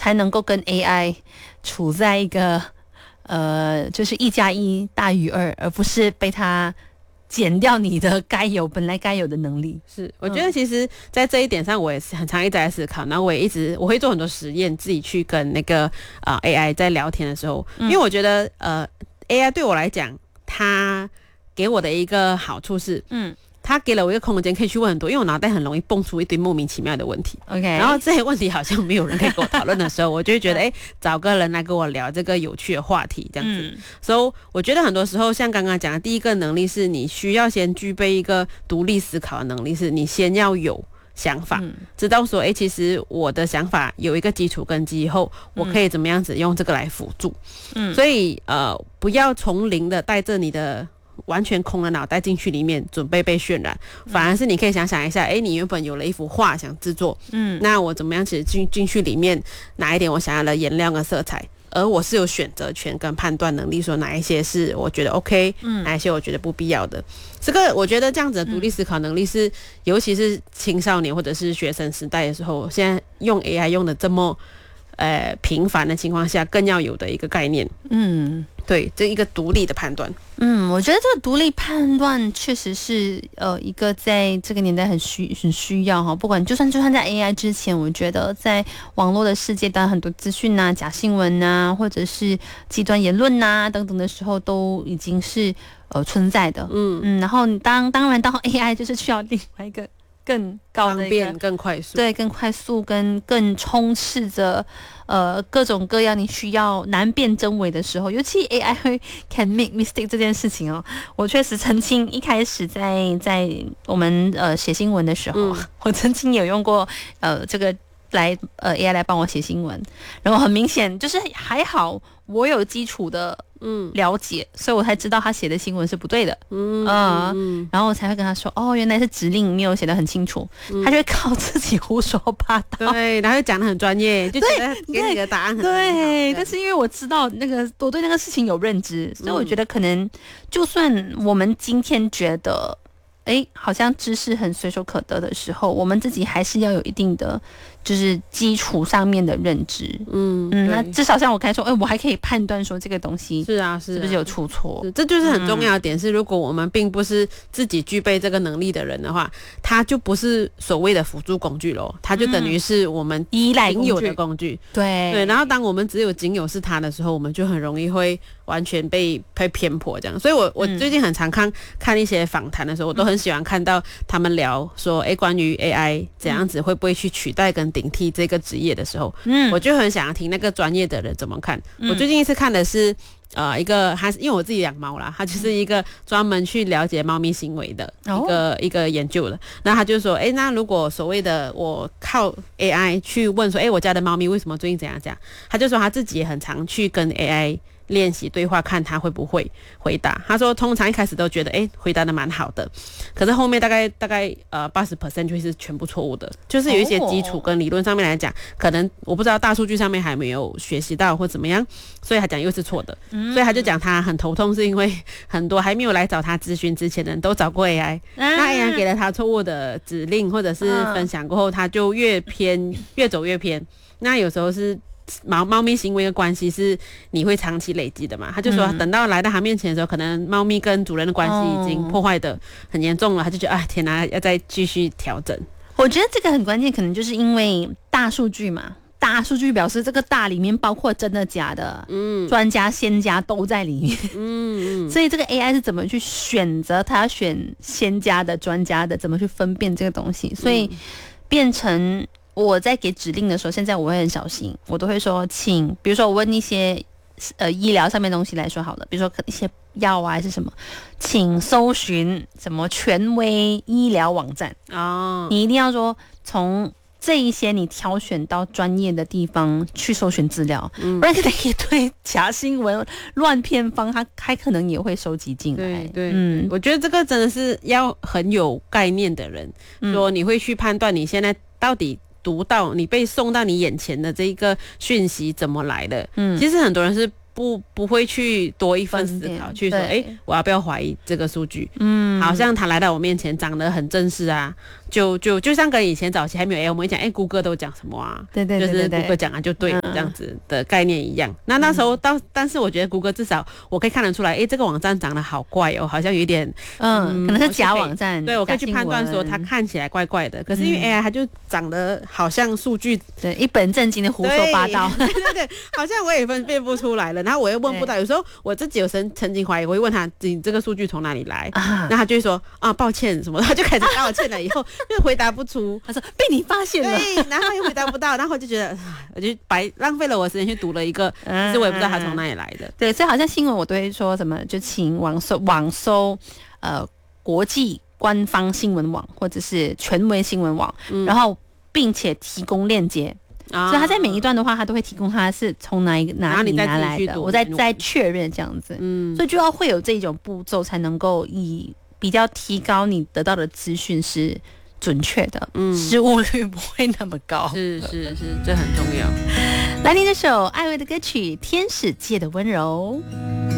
才能够跟 AI 处在一个就是1+1大于2，而不是被它减掉你的本来该有的能力。 是，我觉得其实在这一点上，我也是很常一直在思考，然后我会做很多实验，自己去跟那个AI 在聊天的时候，因为我觉得AI 对我来讲，它给我的一个好处是，他给了我一个空间可以去问很多，因为我脑袋很容易蹦出一堆莫名其妙的问题。 OK， 然后这些问题好像没有人可以跟我讨论的时候，我就会觉得，找个人来跟我聊这个有趣的话题，这样子。所以我觉得很多时候，像刚刚讲的，第一个能力是你需要先具备一个独立思考的能力，是你先要有想法，知道说，其实我的想法有一个基础根基以后，我可以怎么样子用这个来辅助。所以不要从零的带着你的完全空的脑袋进去里面准备被渲染，反而是你可以想想一下，你原本有了一幅画想制作，那我怎么样子进去里面拿一点我想要的颜料跟色彩，而我是有选择权跟判断能力，说哪一些是我觉得 OK，哪一些我觉得不必要的。这个我觉得这样子的独立思考能力是，尤其是青少年或者是学生时代的时候，现在用 AI 用的这么频繁的情况下，更要有的一个概念。对，这一个独立的判断。 我觉得这个独立判断确实是一个在这个年代很需要哈。不管就算在 AI 之前，我觉得在网络的世界，当然很多资讯啊、假新闻啊，或者是极端言论啊等等的时候，都已经是存在的。然后当然到 AI 就是需要另外一个更高的一个方便、更快速， 对，更快速跟更充斥着各种各样你需要难辨真伪的时候，尤其 AI 会 can make mistake 这件事情哦，我确实曾经一开始在我们写新闻的时候，我曾经有用过这个AI 来帮我写新闻，然后很明显就是还好我有基础的了解，所以我才知道他写的新闻是不对的。然后我才会跟他说，原来是指令没有写得很清楚，他就会靠自己胡说八道。 对，然后讲得很专业，就觉得给你的答案很对。但是因为我知道我对那个事情有认知，所以我觉得可能就算我们今天觉得好像知识很随手可得的时候，我们自己还是要有一定的就是基础上面的认知。那至少像我刚才说，我还可以判断说这个东西是不是有出错。 这就是很重要的点，是如果我们并不是自己具备这个能力的人的话，它就不是所谓的辅助工具咯，它就等于是我们依赖仅有的工具。对，然后当我们只有仅有是它的时候，我们就很容易会完全被偏颇这样。所以我最近很常看一些访谈的时候，我都很喜欢看到他们聊说关于 AI 怎样子会不会去取代跟顶替这个职业的时候，我就很想要听那个专业的人怎么看。我最近一次看的是一个因为我自己养猫啦，他就是一个专门去了解猫咪行为的一个研究的。那他就说那如果所谓的我靠 AI 去问说我家的猫咪为什么最近怎样讲，他就说他自己也很常去跟 AI练习对话，看他会不会回答。他说通常一开始都觉得回答的蛮好的，可是后面大概80% 就会是全部错误的，就是有一些基础跟理论上面来讲，可能我不知道大数据上面还没有学习到或怎么样，所以他讲又是错的。所以他就讲他很头痛，是因为很多还没有来找他咨询之前的人都找过 AI，那 AI 给了他错误的指令或者是分享过后，他就越走越偏。那有时候是猫咪行为的关系是你会长期累积的嘛，他就说等到来到他面前的时候，可能猫咪跟主人的关系已经破坏的很严重了，他就觉得天哪，要再继续调整。 我觉得这个很关键，可能就是因为大数据嘛，大数据表示这个大里面包括真的假的，专家仙家都在里面，所以这个 AI 是怎么去选择，他要选仙家的专家的，怎么去分辨这个东西，所以变成我在给指令的时候，现在我会很小心，我都会说比如说我问一些医疗上面的东西来说好了，比如说一些药啊还是什么，请搜寻什么权威医疗网站你一定要说从这一些你挑选到专业的地方去搜寻资料，不然可能一堆假新闻乱偏方，他可能也会收集进来。 对，我觉得这个真的是要很有概念的人，说你会去判断你现在到底读到你被送到你眼前的这个讯息怎么来的。其实很多人是不会去多一份思考，去说我要不要怀疑这个数据？好像他来到我面前长得很正式啊，就像跟以前早期还没有我们讲谷歌都讲什么啊， 对， 就是谷歌讲啊就对这样子的概念一样。那时候但是我觉得谷歌至少我可以看得出来，这个网站长得好怪哦，好像有点可能是假网站， 对，我可以去判断说它看起来怪怪的，可是因为 AI 它就长得好像数据， 对，一本正经的胡说八道， 对，好像我也分辨不出来了，然后我又问不到，有时候我自己有曾经怀疑，我会问他你这个数据从哪里来，那他就会说抱歉什么的，他就开始道歉了，以后就回答不出， 他说被你发现了， 对，然后又回答不到，然后我就觉得我就浪费了我的时间去读了一个，其实我也不知道他从哪里来的。 对，所以好像新闻我都会说什么，就请网搜国际官方新闻网或者是权威新闻网，然后并且提供链接。所以他在每一段的话，他都会提供他是从哪里拿来的，我再确认这样子。所以就要会有这种步骤，才能够以比较提高你得到的资讯是准确的，失误率不会那么高。 是，这很重要。 来听这首艾薇的歌曲《天使界的温柔》。